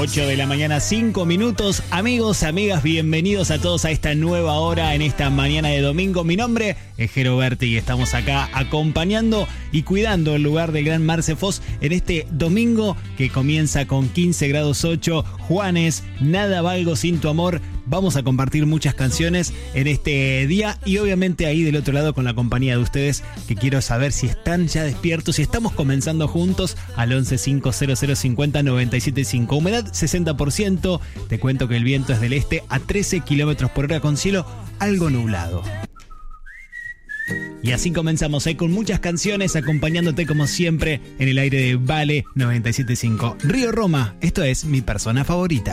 8 de la mañana, 5 minutos. Amigos, amigas, bienvenidos a todos a esta nueva hora en esta mañana de domingo. Mi nombre es Jero Berti y estamos acá acompañando y cuidando el lugar del gran Marce Foz en este domingo que comienza con 15 grados 8. Juanes, nada valgo sin tu amor. Vamos a compartir muchas canciones en este día y obviamente ahí del otro lado con la compañía de ustedes, que quiero saber si están ya despiertos, si estamos comenzando juntos al 11505097.5. Humedad 60%, te cuento que el viento es del este a 13 kilómetros por hora con cielo algo nublado. Y así comenzamos con muchas canciones acompañándote como siempre en el aire de Vale 97.5. Río Roma, esto es mi persona favorita.